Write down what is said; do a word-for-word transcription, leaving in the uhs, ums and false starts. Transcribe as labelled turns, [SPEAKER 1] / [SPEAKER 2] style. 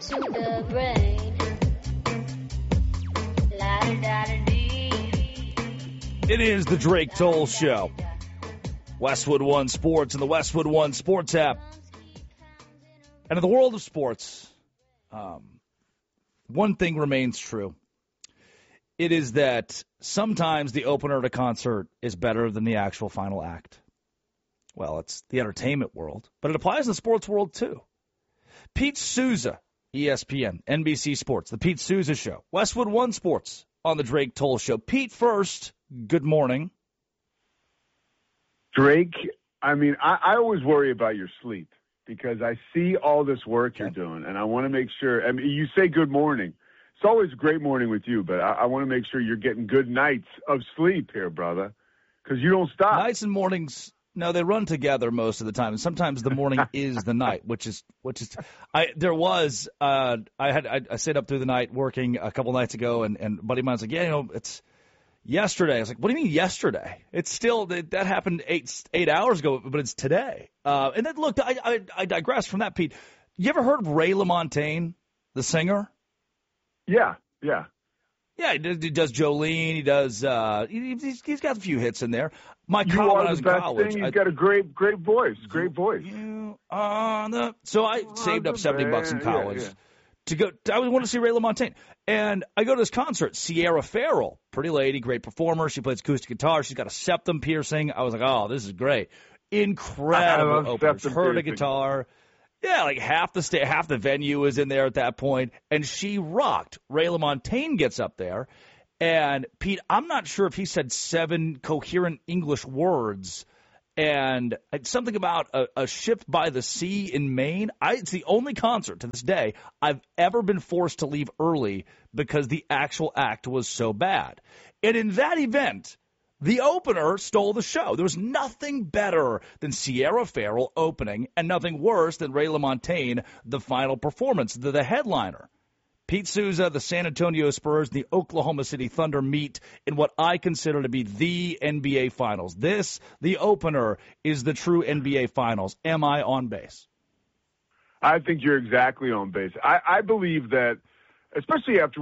[SPEAKER 1] to the brain. La-da-da-da-dee.
[SPEAKER 2] It is the Drake Toll Show. Westwood One Sports and the Westwood One Sports app. And in the world of sports, um, one thing remains true. It is that sometimes the opener at a concert is better than the actual final act. Well, it's the entertainment world, but it applies in the sports world too. Pete Souza, E S P N, N B C Sports, the Pete Souza Show, Westwood One Sports on the Drake Toll Show. Pete, first, good morning.
[SPEAKER 3] Drake, I mean, I, I always worry about your sleep because I see all this work you're doing, and I want to make sure. I mean, you say good morning. It's always a great morning with you, but I, I want to make sure you're getting good nights of sleep here, brother, because you don't stop.
[SPEAKER 2] Nights and mornings, no, they run together most of the time, and sometimes the morning is the night, which is which is. I there was uh, I had I, I stayed up through the night working a couple nights ago, and and a buddy of mine's like, yeah, you know, it's yesterday. I was like, what do you mean yesterday? It's still that, that happened eight eight hours ago, but it's today. Uh, and then look, I, I I digress from that, Pete. You ever heard of Ray LaMontagne, the singer?
[SPEAKER 3] Yeah, yeah.
[SPEAKER 2] Yeah, he does, he does Jolene. He does. Uh, he, he's, he's got a few hits in there. My
[SPEAKER 3] You
[SPEAKER 2] college, when I
[SPEAKER 3] are
[SPEAKER 2] was
[SPEAKER 3] the
[SPEAKER 2] in
[SPEAKER 3] best
[SPEAKER 2] college,
[SPEAKER 3] thing. He's
[SPEAKER 2] I,
[SPEAKER 3] got a great, great voice. Great voice.
[SPEAKER 2] You are the so I saved up seventy bucks in
[SPEAKER 3] Yeah,
[SPEAKER 2] college
[SPEAKER 3] yeah.
[SPEAKER 2] to go. I wanted to see Ray LaMontagne, and I go to this concert. Sierra Farrell, pretty lady, great performer. She plays acoustic guitar. She's got a septum piercing. I was like, oh, this is great, incredible
[SPEAKER 3] I love
[SPEAKER 2] openers.
[SPEAKER 3] septum
[SPEAKER 2] Heard a
[SPEAKER 3] piercing.
[SPEAKER 2] guitar. Yeah, like half the sta- half the venue was in there at that point, and she rocked. Ray LaMontagne gets up there, and Pete, I'm not sure if he said seven coherent English words, and something about a, a ship by the sea in Maine. I, it's the only concert to this day I've ever been forced to leave early because the actual act was so bad. And in that event, the opener stole the show. There was nothing better than Sierra Farrell opening and nothing worse than Ray LaMontagne, the final performance, the, the headliner. Pete Souza, the San Antonio Spurs, the Oklahoma City Thunder meet in what I consider to be the N B A Finals. This, the opener, is the true N B A Finals. Am I on base?
[SPEAKER 3] I think you're exactly on base. I, I believe that, especially after